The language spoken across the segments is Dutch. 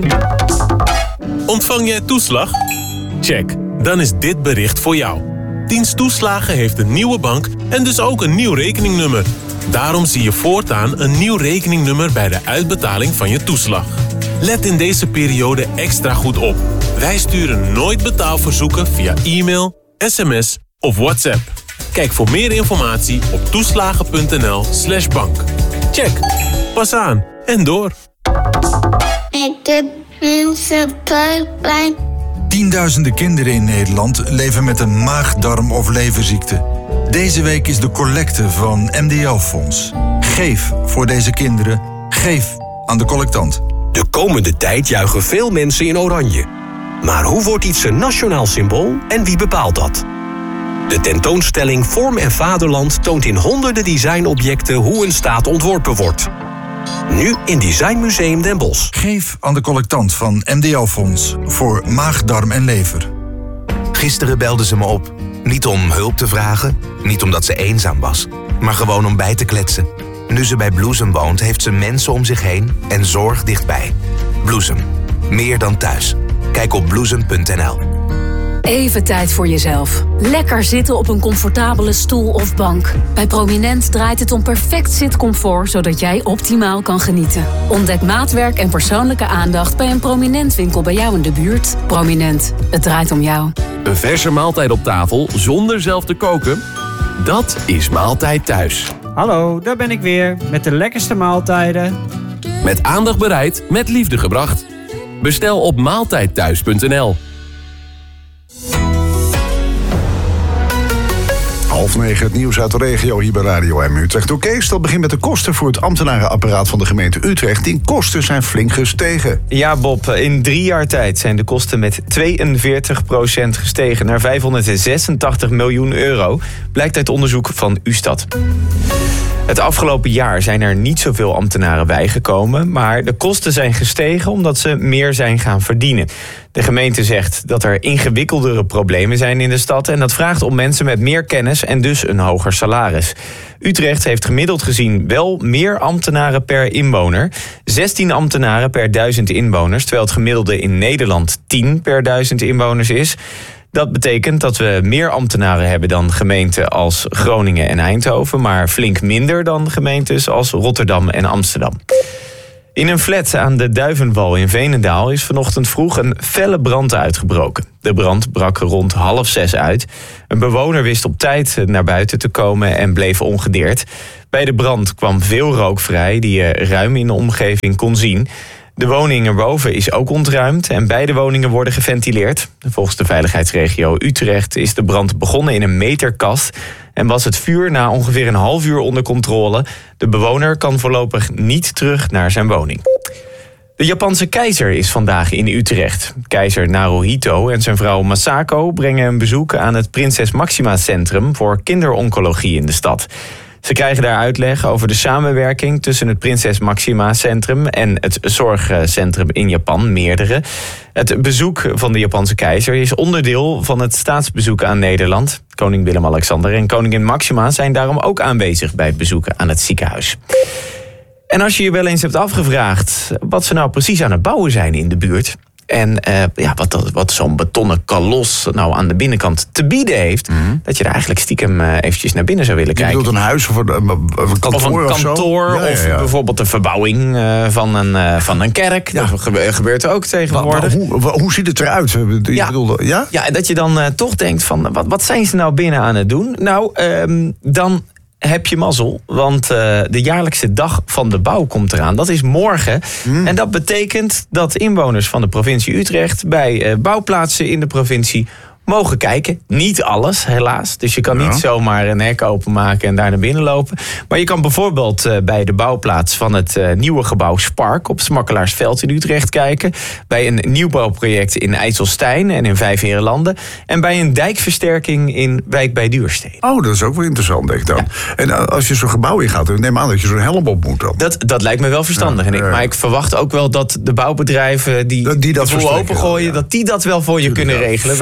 Ontvang jij toeslag? Check, dan is dit bericht voor jou. Dienst Toeslagen heeft een nieuwe bank en dus ook een nieuw rekeningnummer. Daarom zie je voortaan een nieuw rekeningnummer bij de uitbetaling van je toeslag. Let in deze periode extra goed op. Wij sturen nooit betaalverzoeken via e-mail, sms of WhatsApp. Kijk voor meer informatie op toeslagen.nl/bank. Check, pas aan en door. Tienduizenden kinderen in Nederland leven met een maag-, darm- of leverziekte. Deze week is de collecte van MDL-fonds. Geef voor deze kinderen. Geef aan de collectant. De komende tijd juichen veel mensen in oranje. Maar hoe wordt iets een nationaal symbool en wie bepaalt dat? De tentoonstelling Vorm en Vaderland toont in honderden designobjecten hoe een staat ontworpen wordt. Nu in Designmuseum Den Bosch. Geef aan de collectant van MDL-fonds voor maag, darm en lever. Gisteren belde ze me op. Niet om hulp te vragen, niet omdat ze eenzaam was, maar gewoon om bij te kletsen. Nu ze bij Bloesem woont, heeft ze mensen om zich heen en zorg dichtbij. Bloesem. Meer dan thuis. Kijk op bloesem.nl. Even tijd voor jezelf. Lekker zitten op een comfortabele stoel of bank. Bij Prominent draait het om perfect zitcomfort, zodat jij optimaal kan genieten. Ontdek maatwerk en persoonlijke aandacht bij een Prominent winkel bij jou in de buurt. Prominent, het draait om jou. Een verse maaltijd op tafel zonder zelf te koken? Dat is Maaltijd Thuis. Hallo, daar ben ik weer met de lekkerste maaltijden. Met aandacht bereid, met liefde gebracht. Bestel op maaltijdthuis.nl. 8:30 het nieuws uit de regio hier bij Radio M Utrecht. Oké, dat begint met de kosten voor het ambtenarenapparaat van de gemeente Utrecht. Die kosten zijn flink gestegen. Ja, Bob, in 3 jaar tijd zijn de kosten met 42% gestegen naar 586 miljoen euro. Blijkt uit onderzoek van Ustad. Het afgelopen jaar zijn er niet zoveel ambtenaren bijgekomen, maar de kosten zijn gestegen omdat ze meer zijn gaan verdienen. De gemeente zegt dat er ingewikkeldere problemen zijn in de stad en dat vraagt om mensen met meer kennis en dus een hoger salaris. Utrecht heeft gemiddeld gezien wel meer ambtenaren per inwoner. 16 ambtenaren per 1000 inwoners, terwijl het gemiddelde in Nederland 10 per 1000 inwoners is. Dat betekent dat we meer ambtenaren hebben dan gemeenten als Groningen en Eindhoven, maar flink minder dan gemeentes als Rotterdam en Amsterdam. In een flat aan de Duivenwal in Veenendaal is vanochtend vroeg een felle brand uitgebroken. De brand brak rond 5:30 uit. Een bewoner wist op tijd naar buiten te komen en bleef ongedeerd. Bij de brand kwam veel rook vrij die je ruim in de omgeving kon zien. De woning erboven is ook ontruimd en beide woningen worden geventileerd. Volgens de veiligheidsregio Utrecht is de brand begonnen in een meterkast en was het vuur na ongeveer een half uur onder controle. De bewoner kan voorlopig niet terug naar zijn woning. De Japanse keizer is vandaag in Utrecht. Keizer Naruhito en zijn vrouw Masako brengen een bezoek aan het Prinses Máxima Centrum voor kinderoncologie in de stad. Ze krijgen daar uitleg over de samenwerking tussen het Prinses Máxima Centrum en het zorgcentrum in Japan, meerdere. Het bezoek van de Japanse keizer is onderdeel van het staatsbezoek aan Nederland. Koning Willem-Alexander en koningin Máxima zijn daarom ook aanwezig bij het bezoek aan het ziekenhuis. En als je je wel eens hebt afgevraagd wat ze nou precies aan het bouwen zijn in de buurt, en wat zo'n betonnen kalos nou aan de binnenkant te bieden heeft, dat je er eigenlijk stiekem eventjes naar binnen zou willen kijken. Je bedoelt een huis of een kantoor of een kantoor of bijvoorbeeld een verbouwing van een kerk. Ja. Dat gebeurt ook tegenwoordig. Hoe ziet het eruit? Ja, dat je dan toch denkt van wat zijn ze nou binnen aan het doen? Nou, dan heb je mazzel, want de jaarlijkse dag van de bouw komt eraan. Dat is morgen. En dat betekent dat inwoners van de provincie Utrecht bij bouwplaatsen in de provincie mogen kijken. Niet alles, helaas. Dus je kan niet zomaar een hek openmaken en daar naar binnen lopen. Maar je kan bijvoorbeeld bij de bouwplaats van het nieuwe gebouw Spark op Smakkelaarsveld in Utrecht kijken. Bij een nieuwbouwproject in IJsselstein en in Vijfheerenlanden. En bij een dijkversterking in Wijk bij Duurstede. Oh, dat is ook wel interessant, denk ik dan. Ja. En als je zo'n gebouw in gaat, neem aan dat je zo'n helm op moet dan. Dat lijkt me wel verstandig. Maar ik verwacht ook wel dat de bouwbedrijven die dat boel opengooien, dat die dat wel voor je kunnen regelen. Veiligheid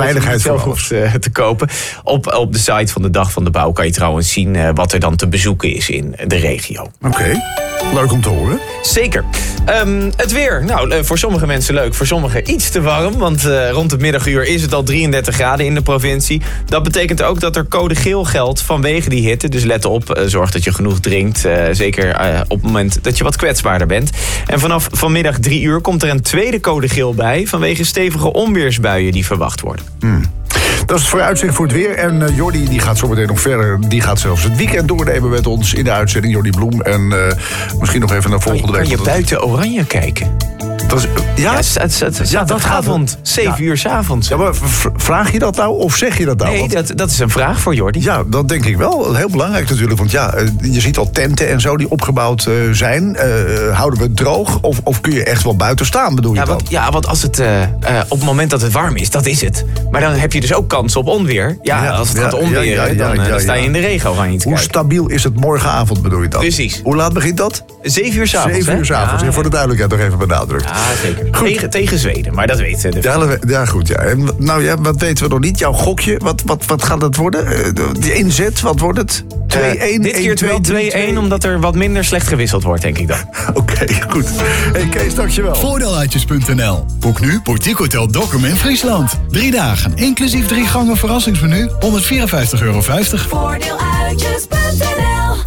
zelf hoeft te kopen. Op de site van de Dag van de Bouw kan je trouwens zien wat er dan te bezoeken is in de regio. Oké. Leuk om te horen. Zeker. Het weer. Nou, voor sommige mensen leuk, voor sommigen iets te warm. Want rond het middaguur is het al 33 graden in de provincie. Dat betekent ook dat er code geel geldt vanwege die hitte. Dus let op, zorg dat je genoeg drinkt. Zeker op het moment dat je wat kwetsbaarder bent. En vanaf vanmiddag 3 uur komt er een tweede code geel bij vanwege stevige onweersbuien die verwacht worden. Dat is het vooruitzicht voor het weer. En Jordi die gaat zometeen nog verder. Die gaat zelfs het weekend doornemen met ons in de uitzending. Jordi Bloem. En misschien nog even naar volgende week. Kan je buiten oranje kijken? Dat is, zaterdagavond, 7 uur 's avonds. Ja, maar vraag je dat nou of zeg je dat nou? Nee, dat is een vraag voor Jordi. Ja, dat denk ik wel. Heel belangrijk natuurlijk. Want ja, je ziet al tenten en zo die opgebouwd zijn. Houden we het droog? Of kun je echt wel buiten staan, bedoel je dat? Ja, want als het op het moment dat het warm is, dat is het. Maar dan heb je dus ook kans op onweer. Ja, als het gaat onweren, dan sta je in de regen van iets. Hoe stabiel is het morgenavond, bedoel je dat? Precies. Hoe laat begint dat? 7 uur 's avonds. 7 uur 's avonds. Ja, voor de duidelijkheid nog even benadrukt. Ja, zeker. Tegen Zweden, maar dat weten we. Ja, goed. Ja. En, nou ja, wat weten we nog niet? Jouw gokje, wat gaat het worden? Die inzet, wat wordt het? 2-1? Dit keer 2-1, omdat er wat minder slecht gewisseld wordt, denk ik dan. Oké, goed. Hey Kees, dankjewel. Voordeeluitjes.nl. Boek nu Boutique Hotel Dokkum in Friesland. 3 dagen, inclusief 3 gangen verrassingsmenu, €154,50. Voordeeluitjes.nl.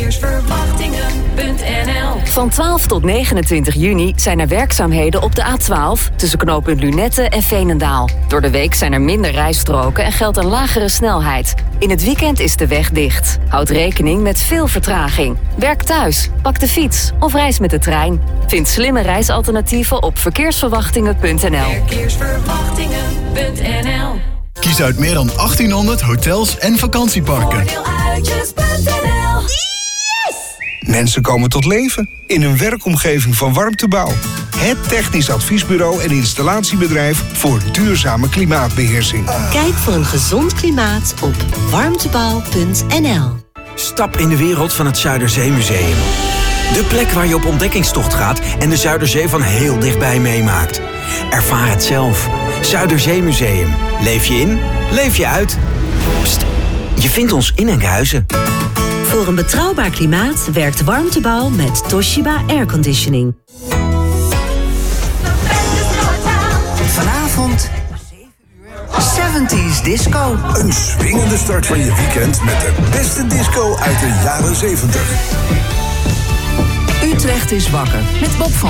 Verkeersverwachtingen.nl. Van 12 tot 29 juni zijn er werkzaamheden op de A12... tussen knooppunt Lunette en Veenendaal. Door de week zijn er minder rijstroken en geldt een lagere snelheid. In het weekend is de weg dicht. Houd rekening met veel vertraging. Werk thuis, pak de fiets of reis met de trein. Vind slimme reisalternatieven op verkeersverwachtingen.nl. Verkeersverwachtingen.nl. Kies uit meer dan 1800 hotels en vakantieparken. Voordeeluitjes.nl. Mensen komen tot leven in een werkomgeving van Warmtebouw. Het technisch adviesbureau en installatiebedrijf voor duurzame klimaatbeheersing. Kijk voor een gezond klimaat op warmtebouw.nl. Stap in de wereld van het Zuiderzeemuseum. De plek waar je op ontdekkingstocht gaat en de Zuiderzee van heel dichtbij meemaakt. Ervaar het zelf. Zuiderzeemuseum. Leef je in, leef je uit. Pst, je vindt ons in Enkhuizen. Voor een betrouwbaar klimaat werkt Warmtebouw met Toshiba Airconditioning. Vanavond 70s Disco. Een swingende start van je weekend met de beste disco uit de jaren 70. Utrecht is wakker met Bob van